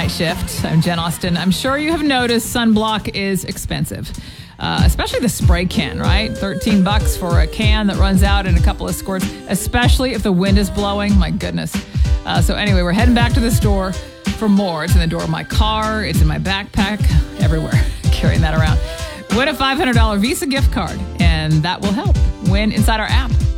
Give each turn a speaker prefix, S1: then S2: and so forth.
S1: Night Shift. I'm Jen Austen. I'm sure you have noticed sunblock is expensive, especially the spray can, right? $13 for a can that runs out in a couple of squirts, especially if the wind is blowing. My goodness. So anyway, we're heading back to the store for more. It's in the door of my car. It's in my backpack, everywhere, carrying that around. Win a $500 Visa gift card, and that will help. Win inside our app.